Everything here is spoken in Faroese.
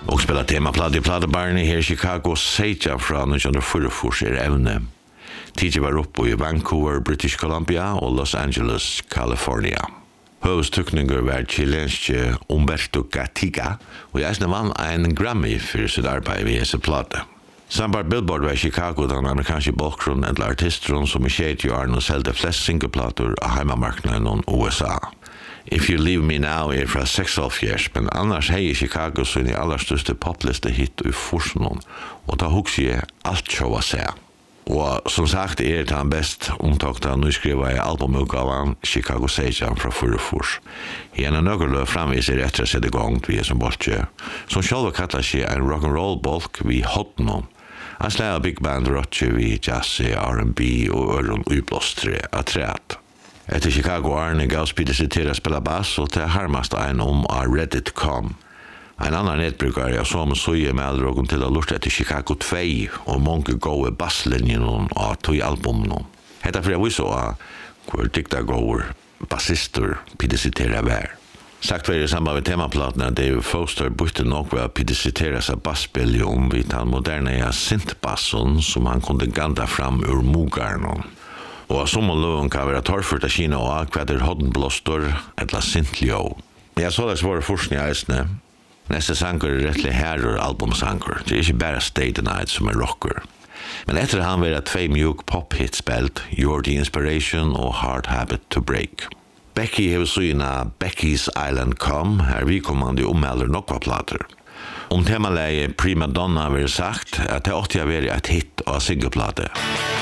Och spela temaplatta i plattabarn här i Chicago, Seja från 1944 evne. Tidigare var uppe i Vancouver, British Columbia och Los Angeles, California. Högstuckninger var chilenske Umberto Gatiga och jag vann en Grammy för sitt arbete vid dessa platta. Sambar Billboard var i Chicago den amerikanske bakgrunn eller artistron som i 20 år og selte flest singleplater av heimamarknaden i USA. If You Leave Me Now fra 6,5 years, men annars hei i Chicago så er aller største popliste hit i Forsnon, og da hukser jeg alt show å se. Og som sagt det han best omtakta nu skriva i albumutgavan Chicago Sejan fra Furufors. Hena nøggerløy framviser etter å sette gang vi som boltje, som sjálva kallar seg en rock'n'roll bolk vi hotnon. Han slag av big band rotje vi jazz, R&B og øron ublåstre av treat. Etter Chicago Arne gav spide seg til å spela bass og til harmast ein av Reddit.com. En annan netbrukare jag som söjer med aldrogen till att lurta till Chicago 2 och många goa basslinjen av 2 albumen. Hetta för jag vill så hur dikta goa bassister pidicitera vär. Sagt för i samband med temaplaten att David Foster bytte nog att pidicitera sig bassspel vid den moderna synthbasson som han kunde ganda fram ur mogarnon. Och som löven kan vara torrfört att kina och akvader hoddenblåstor eller synthljå. Jag såg det svåra forskning i eisne. Nästa sanger rettelig herrer albumsanger. Det ikke bare Stay the Night som rocker. Men etter han var 2 mjuk pop-hit spelt, You're the Inspiration og Hard Habit to Break. Becky har syna Becky's Island Come, her vi kommande ommelder nokva plater. Temaleiet Prima Donna har sagt at det åtte jeg være et hit av singleplate.